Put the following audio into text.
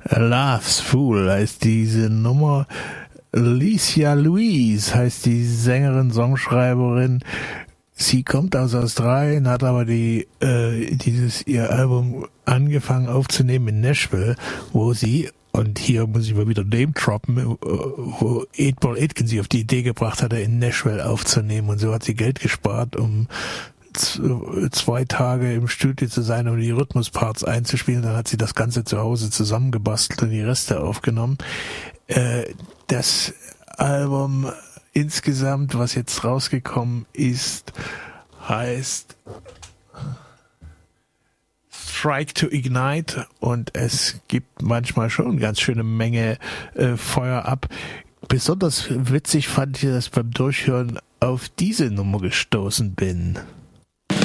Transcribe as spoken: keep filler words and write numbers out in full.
Love's Fool heißt diese Nummer. Alicia Louise heißt die Sängerin, Songschreiberin. Sie kommt aus Australien, hat aber die äh, dieses ihr Album angefangen aufzunehmen in Nashville, wo sie, und hier muss ich mal wieder name droppen, wo Eight Ball Aitken sie auf die Idee gebracht hatte, in Nashville aufzunehmen, und so hat sie Geld gespart, um zwei Tage im Studio zu sein, um die Rhythmusparts einzuspielen. Dann hat sie das Ganze zu Hause zusammengebastelt und die Reste aufgenommen. Äh, das Album insgesamt, was jetzt rausgekommen ist, heißt Strike to Ignite, und es gibt manchmal schon eine ganz schöne Menge äh, Feuer ab. Besonders witzig fand ich, dass beim Durchhören auf diese Nummer gestoßen bin.